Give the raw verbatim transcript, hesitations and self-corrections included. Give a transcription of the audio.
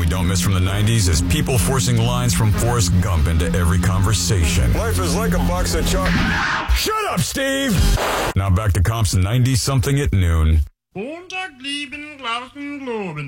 don't miss from the nineties is people forcing lines from Forrest Gump into every conversation. Life is like a box of chocolate. Shut up, Steve! Now back to Comp's ninety-something at noon. Montag lieben, Glauben, Globen.